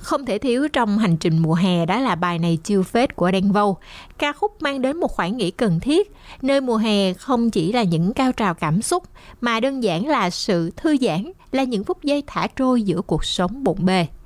Không thể thiếu trong hành trình mùa hè đó là bài này Chill Phết của Đen Vâu. Ca khúc mang đến một khoảng nghỉ cần thiết, nơi mùa hè không chỉ là những cao trào cảm xúc, mà đơn giản là sự thư giãn, là những phút giây thả trôi giữa cuộc sống bộn bề.